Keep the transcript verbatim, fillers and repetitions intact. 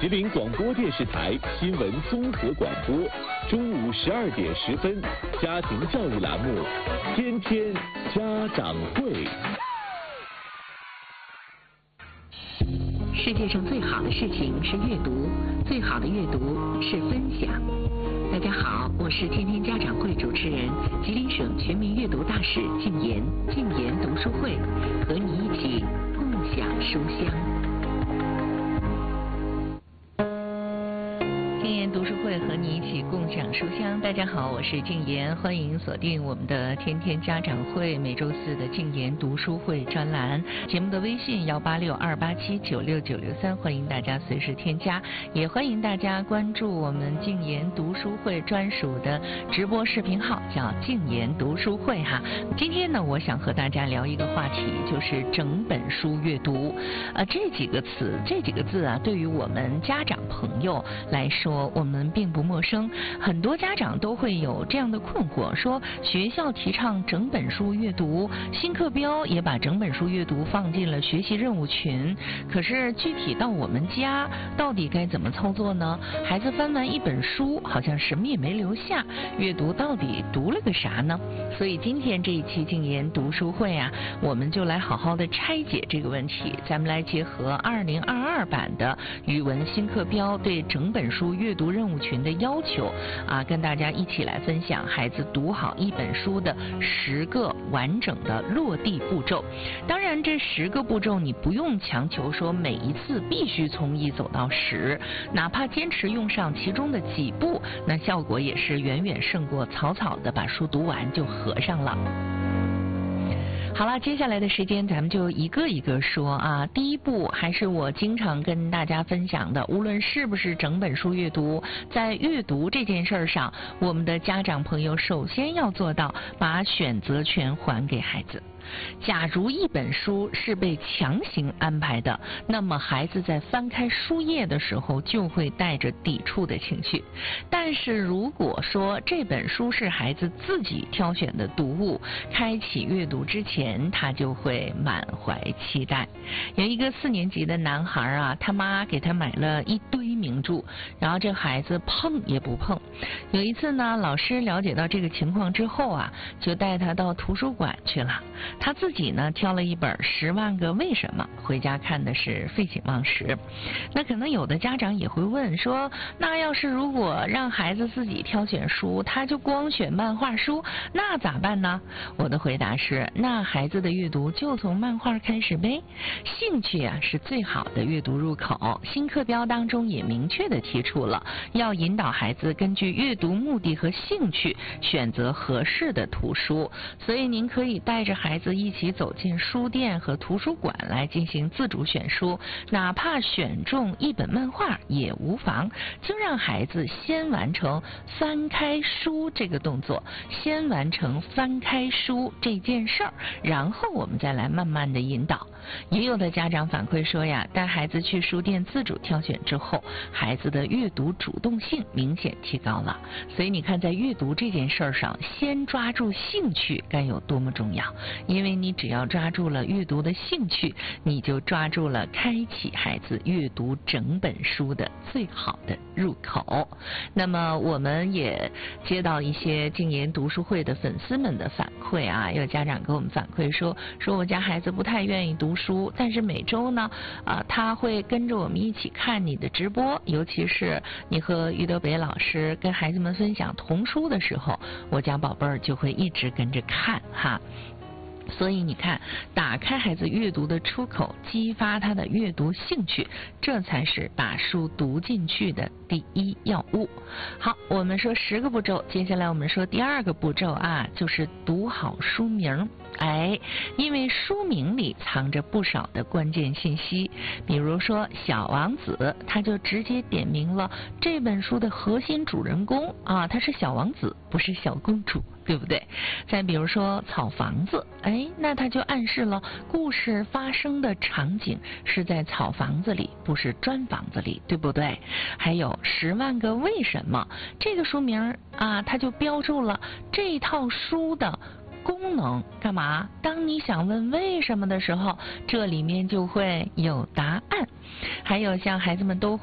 吉林广播电视台新闻综合广播，中午十二点十分，家庭教育栏目《天天家长会》。 世界上最好的事情是阅读，最好的阅读是分享。大家好，我是天天家长会主持人，吉林省全民阅读大使靳妍，靳妍读书会，和你一起共享书香。靳妍读书会和你一起共享书香。大家好，我是靳妍，欢迎锁定我们的天天家长会每周四的靳妍读书会专栏。节目的微信幺八六二八七九六九六三，欢迎大家随时添加，也欢迎大家关注我们靳妍读书会专属的直播视频号，叫靳妍读书会哈。今天呢，我想和大家聊一个话题，就是整本书阅读。呃，这几个词，这几个字啊，对于我们家长朋友来说，我们并不陌生，很多家长都会有这样的困惑，说学校提倡整本书阅读，新课标也把整本书阅读放进了学习任务群，可是具体到我们家到底该怎么操作呢？孩子翻完一本书好像什么也没留下，阅读到底读了个啥呢？所以今天这一期靳妍读书会啊，我们就来好好的拆解这个问题，咱们来结合二零二二版的语文新课标对整本书阅读任务群的要求啊，跟大家一起来分享孩子读好一本书的十个完整的落地步骤。当然这十个步骤你不用强求说每一次必须从一走到十，哪怕坚持用上其中的几步，那效果也是远远胜过草草的把书读完就合上了。好了，接下来的时间咱们就一个一个说啊。第一步还是我经常跟大家分享的，无论是不是整本书阅读，在阅读这件事上，我们的家长朋友首先要做到把选择权还给孩子。假如一本书是被强行安排的，那么孩子在翻开书页的时候就会带着抵触的情绪。但是如果说这本书是孩子自己挑选的读物，开启阅读之前他就会满怀期待。有一个四年级的男孩啊，他妈给他买了一堆名著，然后这孩子碰也不碰。有一次呢，老师了解到这个情况之后啊，就带他到图书馆去了。他自己呢挑了一本《十万个为什么》，回家看的是废寝忘食。那可能有的家长也会问说，那要是如果让孩子自己挑选书，他就光选漫画书，那咋办呢？我的回答是，那孩子的阅读就从漫画开始呗。兴趣啊是最好的阅读入口，新课标当中也明确的提出了，要引导孩子根据阅读目的和兴趣选择合适的图书。所以您可以带着孩子一起走进书店和图书馆来进行自主选书，哪怕选中一本漫画也无妨，就让孩子先完成翻开书这个动作，先完成翻开书这件事儿，然后我们再来慢慢的引导。也有的家长反馈说呀，带孩子去书店自主挑选之后，孩子的阅读主动性明显提高了。所以你看，在阅读这件事儿上，先抓住兴趣该有多么重要，因为你只要抓住了阅读的兴趣，你就抓住了开启孩子阅读整本书的最好的入口。那么我们也接到一些靳妍读书会的粉丝们的反馈啊，有家长给我们反馈说，说我家孩子不太愿意读书，但是每周呢啊，他会跟着我们一起看你的直播，尤其是你和于德北老师跟孩子们分享童书的时候，我家宝贝儿就会一直跟着看哈。所以你看，打开孩子阅读的出口，激发他的阅读兴趣，这才是把书读进去的第一要务。好，我们说十个步骤，接下来我们说第二个步骤啊，就是读好书名。哎，因为书名里藏着不少的关键信息，比如说《小王子》，他就直接点明了这本书的核心主人公啊，他是小王子，不是小公主，对不对？再比如说草房子，哎，那他就暗示了故事发生的场景是在草房子里，不是砖房子里，对不对？还有十万个为什么，这个书名啊，它就标注了这套书的功能干嘛？当你想问为什么的时候，这里面就会有答案。还有像孩子们都